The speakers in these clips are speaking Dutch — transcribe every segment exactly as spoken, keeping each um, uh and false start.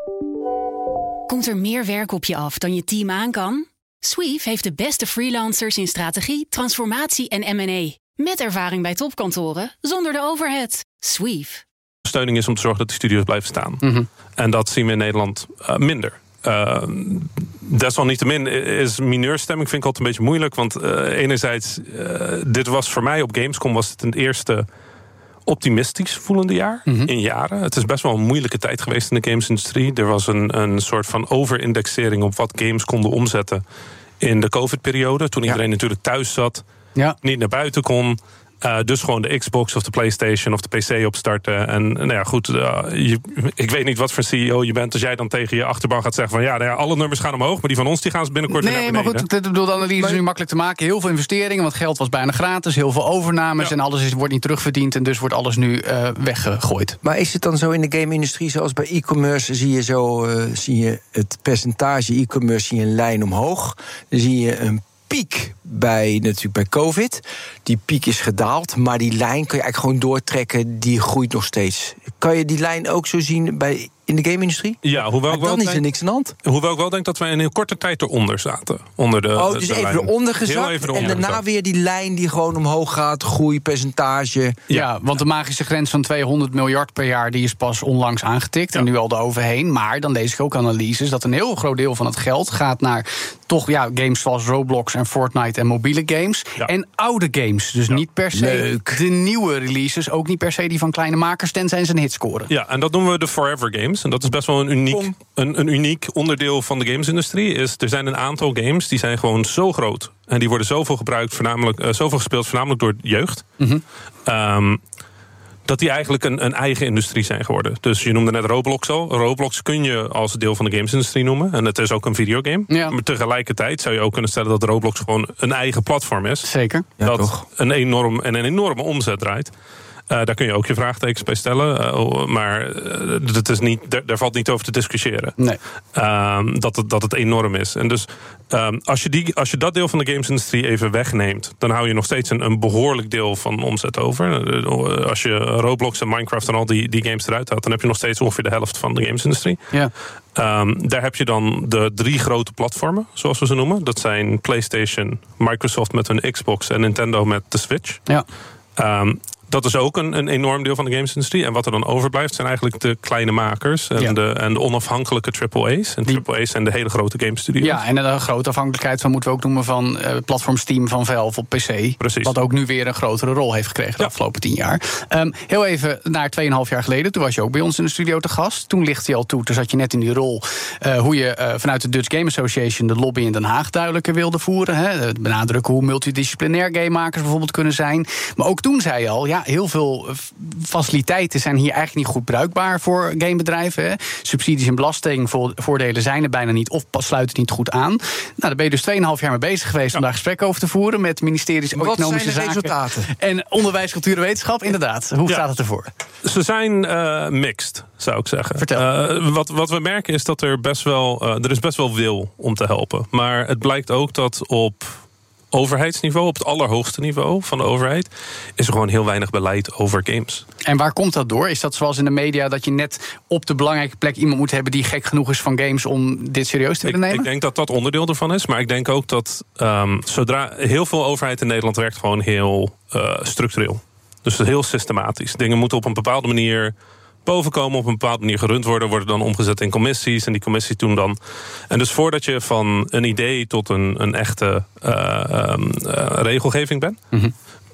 Komt er meer werk op je af dan je team aan kan? Sweef heeft de beste freelancers in strategie, transformatie en M en A. Met ervaring bij topkantoren, zonder de overhead. Sweef. Steuning is om te zorgen dat die studio's blijven staan. Mm-hmm. En dat zien we in Nederland uh, minder. Uh, desalniettemin is mineurstemming vind ik altijd een beetje moeilijk. Want uh, enerzijds, uh, dit was voor mij op Gamescom was het het eerste optimistisch voelende jaar mm-hmm. in jaren. Het is best wel een moeilijke tijd geweest in de gamesindustrie. Er was een, een soort van overindexering op wat games konden omzetten in de COVID-periode. Toen iedereen ja. natuurlijk thuis zat, ja. niet naar buiten kon. Uh, dus gewoon de Xbox of de PlayStation of de P C opstarten. En nou ja, goed, uh, je, ik weet niet wat voor C E O je bent als jij dan tegen je achterban gaat zeggen van ja, nou ja, alle nummers gaan omhoog, maar die van ons die gaan binnenkort nee, weer naar beneden. Nee, maar goed, ik bedoel, de analyse is nu makkelijk te maken. Heel veel investeringen, want geld was bijna gratis. Heel veel overnames ja. en alles is, wordt niet terugverdiend. En dus wordt alles nu uh, weggegooid. Maar is het dan zo in de game-industrie, zoals bij e-commerce, zie je zo uh, zie je het percentage e-commerce, zie je een lijn omhoog. Dan zie je een piek bij, natuurlijk bij COVID. Die piek is gedaald, maar die lijn kun je eigenlijk gewoon doortrekken. Die groeit nog steeds. Kan je die lijn ook zo zien bij in de game-industrie? Ja, hoewel ik wel dan is denk, er niks aan de hand. Hoewel ik wel denk dat wij in een korte tijd eronder zaten. Onder de, oh, dus de even lijn. eronder gezakt even en eronder daarna gezakt. weer die lijn die gewoon omhoog gaat, groeipercentage. Ja, ja, want de magische grens van tweehonderd miljard per jaar die is pas onlangs aangetikt ja. en nu al eroverheen. Maar dan lees ik ook analyses dat een heel groot deel van het geld gaat naar toch ja, games zoals Roblox en Fortnite en mobiele games. Ja. En oude games, dus ja. niet per se Leuk. de nieuwe releases, ook niet per se die van kleine makers, tenzij ze een hit scoren. Ja, en dat noemen we de Forever Games. En dat is best wel een uniek, een, een uniek onderdeel van de gamesindustrie. Is, er zijn een aantal games die zijn gewoon zo groot. En die worden zoveel gebruikt, voornamelijk, uh, zoveel gespeeld, voornamelijk door jeugd. Mm-hmm. Um, dat die eigenlijk een, een eigen industrie zijn geworden. Dus je noemde net Roblox al. Roblox kun je als deel van de gamesindustrie noemen. En het is ook een videogame. Ja. Maar tegelijkertijd zou je ook kunnen stellen dat Roblox gewoon een eigen platform is. Zeker. Ja, dat toch. een enorm en een enorme omzet draait. Uh, daar kun je ook je vraagtekens bij stellen. Uh, maar uh, het is niet, daar, daar valt niet over te discussiëren. Nee. Uh, dat, het, dat het enorm is. En dus uh, als, je die, als je dat deel van de gamesindustrie even wegneemt, dan hou je nog steeds een, een behoorlijk deel van omzet over. Uh, als je Roblox en Minecraft en al die, die games eruit haalt, dan heb je nog steeds ongeveer de helft van de gamesindustrie. Ja. Um, daar heb je dan de drie grote platformen, zoals we ze noemen. Dat zijn PlayStation, Microsoft met hun Xbox en Nintendo met de Switch. Ja. Um, Dat is ook een, een enorm deel van de gamesindustrie. En wat er dan overblijft zijn eigenlijk de kleine makers en, ja. de, en de onafhankelijke triple A's. En triple A's zijn de hele grote game studios. Ja, en een grote afhankelijkheid van moeten we ook noemen van uh, platform Steam van Valve op P C. Precies. Wat ook nu weer een grotere rol heeft gekregen de ja. afgelopen tien jaar. Um, heel even naar tweeënhalf jaar geleden. Toen was je ook bij ons in de studio te gast. Toen lichtte je al toe, toen zat je net in die rol. Uh, hoe je uh, vanuit de Dutch Game Association de lobby in Den Haag duidelijker wilde voeren. Hè. Benadrukken hoe multidisciplinair gamemakers bijvoorbeeld kunnen zijn. Maar ook toen zei je al, ja, heel veel faciliteiten zijn hier eigenlijk niet goed bruikbaar voor gamebedrijven. Hè. Subsidies en belastingvoordelen zijn er bijna niet of sluiten niet goed aan. Nou, daar ben je dus tweeënhalf jaar mee bezig geweest ja. om daar gesprekken over te voeren met ministeries Economische Zaken resultaten? En Onderwijs, Cultuur en Wetenschap. Inderdaad, hoe ja. staat het ervoor? Ze zijn uh, mixed, zou ik zeggen. Vertel. Uh, wat, wat we merken is dat er best wel, uh, er is best wel wil om te helpen. Maar het blijkt ook dat op overheidsniveau, op het allerhoogste niveau van de overheid, is er gewoon heel weinig beleid over games. En waar komt dat door? Is dat zoals in de media dat je net op de belangrijke plek iemand moet hebben die gek genoeg is van games om dit serieus te willen ik, nemen? Ik denk dat dat onderdeel ervan is, maar ik denk ook dat um, zodra heel veel overheid in Nederland werkt gewoon heel uh, structureel. Dus heel systematisch. Dingen moeten op een bepaalde manier bovenkomen, op een bepaalde manier gerund worden, worden dan omgezet in commissies en die commissies doen dan. En dus voordat je van een idee tot een, een echte uh, um, uh, regelgeving bent, mm-hmm.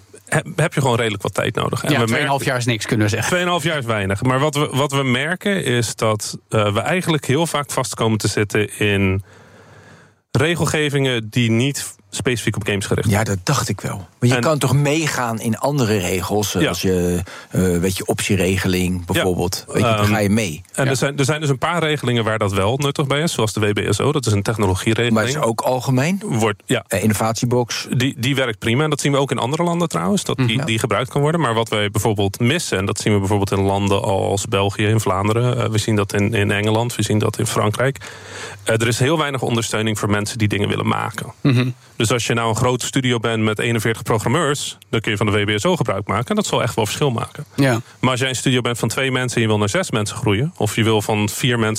heb je gewoon redelijk wat tijd nodig. En ja, tweeënhalf jaar is niks, kunnen we zeggen. Tweeënhalf jaar is weinig. Maar wat we, wat we merken is dat uh, we eigenlijk heel vaak vast komen te zitten in regelgevingen die niet specifiek op games gericht. Ja, dat dacht ik wel. Maar je en, kan toch meegaan in andere regels, ja. als je, uh, weet je, optieregeling bijvoorbeeld. Ja. Weet je, dan ga je mee. En ja. er, zijn, er zijn dus een paar regelingen waar dat wel nuttig bij is, zoals de W B S O, dat is een technologieregeling. Maar is ook algemeen? Wordt, ja. Uh, innovatiebox. Die, die werkt prima en dat zien we ook in andere landen trouwens, dat die, ja. die gebruikt kan worden. Maar wat wij bijvoorbeeld missen, en dat zien we bijvoorbeeld in landen als België, in Vlaanderen, uh, we zien dat in, in Engeland, we zien dat in Frankrijk. Uh, er is heel weinig ondersteuning voor mensen die dingen willen maken. Mm-hmm. Dus als je nou een grote studio bent met eenenveertig programmeurs, dan kun je van de W B S O gebruik maken. En dat zal echt wel verschil maken. Ja. Maar als jij een studio bent van twee mensen en je wil naar zes mensen groeien, of je wil van vier mensen